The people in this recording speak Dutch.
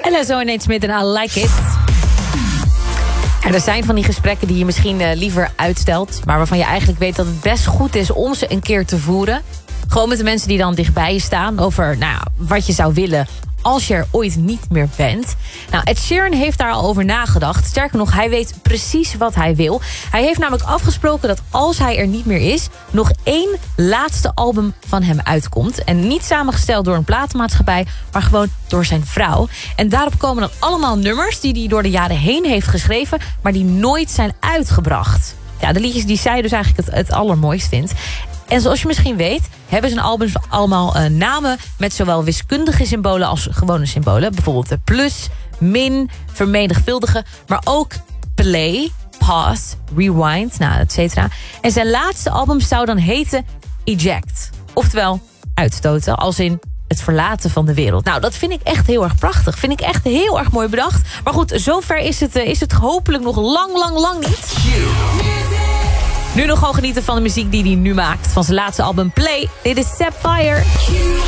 LSO en Smith en I Like It. En er zijn van die gesprekken die je misschien liever uitstelt, maar waarvan je eigenlijk weet dat het best goed is om ze een keer te voeren. Gewoon met de mensen die dan dichtbij je staan over wat je zou willen als je er ooit niet meer bent. Nou, Ed Sheeran heeft daar al over nagedacht. Sterker nog, hij weet precies wat hij wil. Hij heeft namelijk afgesproken dat als hij er niet meer is, nog 1 laatste album van hem uitkomt. En niet samengesteld door een platenmaatschappij, maar gewoon door zijn vrouw. En daarop komen dan allemaal nummers die hij door de jaren heen heeft geschreven, maar die nooit zijn uitgebracht. Ja, de liedjes die zij dus eigenlijk het allermooist vindt. En zoals je misschien weet, hebben zijn albums allemaal namen met zowel wiskundige symbolen als gewone symbolen. Bijvoorbeeld de plus, min, vermenigvuldigen, maar ook play, pause, rewind, et cetera. En zijn laatste album zou dan heten Eject. Oftewel uitstoten, als in het verlaten van de wereld. Nou, dat vind ik echt heel erg prachtig. Vind ik echt heel erg mooi bedacht. Maar goed, zover is het hopelijk nog lang niet. Nu nog gewoon genieten van de muziek die hij nu maakt. Van zijn laatste album Play. Dit is Sapphire.